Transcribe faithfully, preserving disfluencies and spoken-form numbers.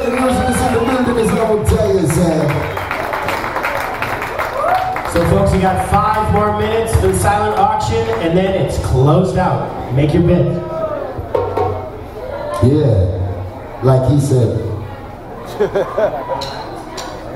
the music is in the building, is what I will tell you, Sam. So folks, you got five more minutes for the silent auction, and then it's closed out. Make your bid. Yeah, like he said.